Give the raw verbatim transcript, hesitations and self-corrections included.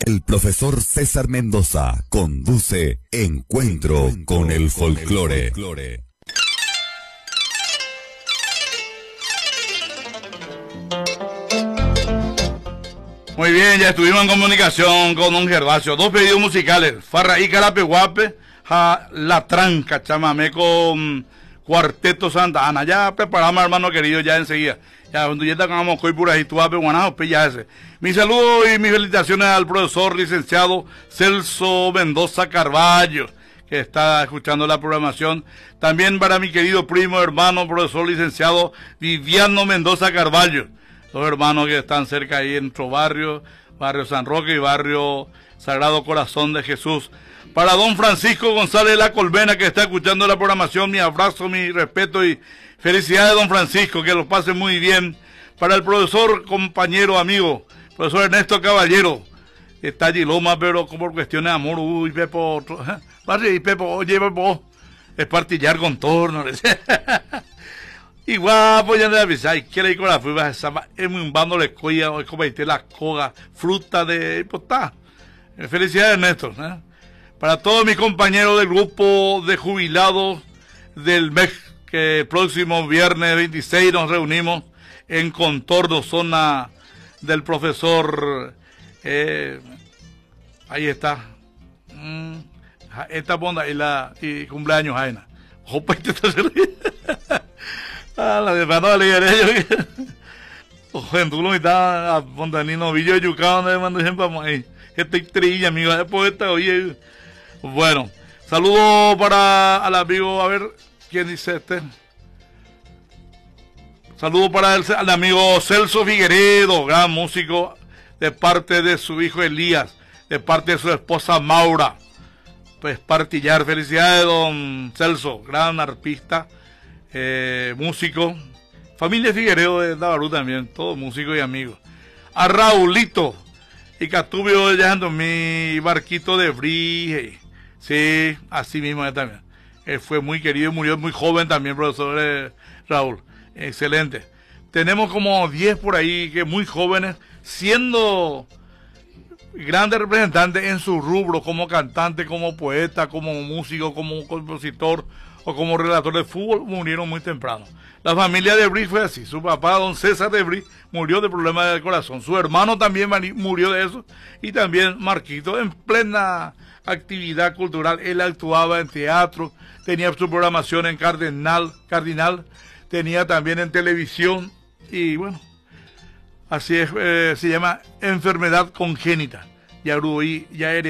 El profesor César Mendoza conduce Encuentro con el Folclore. Muy bien, ya estuvimos en comunicación con don Gervasio. Dos pedidos musicales, Farra y Carapeguape, a La Tranca, chamamé con Cuarteto Santa Ana. Ya preparamos, hermano querido, ya enseguida. Ya cuando ya estamos con pura Jituape, Guanajo, pues ya ese. Mi saludo y mis felicitaciones al profesor licenciado Celso Mendoza Carballo, que está escuchando la programación. También para mi querido primo, hermano, profesor licenciado Viviano Mendoza Carballo. Dos hermanos que están cerca ahí en nuestro barrio, barrio San Roque y barrio Sagrado Corazón de Jesús. Para don Francisco González La Colmena, que está escuchando la programación, mi abrazo, mi respeto y felicidades, don Francisco, que lo pase muy bien. Para el profesor, compañero, amigo, profesor Ernesto Caballero, está allí Loma, pero por cuestiones de amor, uy, Pepo, ¿eh? Y Pepo, oye, Pepo, es partillar con torno, y guapo, ya no le avisé, que le digo la fuga, es muy un bando de escoya, es como la coga, fruta de hipotá. Felicidades, Néstor. ¿eh? Para todos mis compañeros del grupo de jubilados del M E C, que el próximo viernes veintiséis nos reunimos en Contorno, zona del profesor, eh, ahí está, mm, esta bonda y la y cumpleaños Jaina. Opa, este está Ah, la de Pano de ellos. Ojo, en Tulo está a Fontanino Villo Yucao, donde mando ejemplo ahí. Este trilla, amigo, de poeta, oye. Bueno, saludo para al amigo, a ver, ¿quién dice este? Saludo para el, al amigo Celso Figueredo, gran músico, de parte de su hijo Elías, de parte de su esposa Maura. Pues partillar, felicidades, don Celso, gran arpista. Eh, músico, familia Figueredo de Dabarú también, todos músicos y amigos. A Raulito y Catubio dejando mi barquito de Brige, sí, así mismo él también. Él fue muy querido y murió muy joven también, profesor eh, Raúl, excelente. Tenemos como diez por ahí que muy jóvenes, siendo grandes representantes en su rubro, como cantante, como poeta, como músico, como compositor o como relator de fútbol, murieron muy temprano. La familia de Bri fue así. Su papá, don César de Bri, murió de problemas del corazón. Su hermano también murió de eso. Y también Marquito, en plena actividad cultural. Él actuaba en teatro, tenía su programación en Cardinal, Cardinal tenía también en televisión. Y bueno, así es, eh, se llama enfermedad congénita. Ya, ya